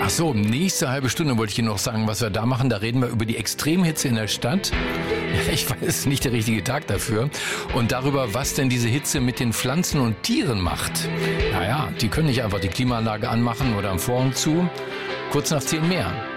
Ach so, nächste halbe Stunde wollte ich Ihnen noch sagen, was wir da machen. Da reden wir über die Extremhitze in der Stadt. Ich weiß, es ist nicht der richtige Tag dafür. Und darüber, was denn diese Hitze mit den Pflanzen und Tieren macht. Naja, die können nicht einfach die Klimaanlage anmachen oder am Vorhang zu. Kurz nach 10 mehr.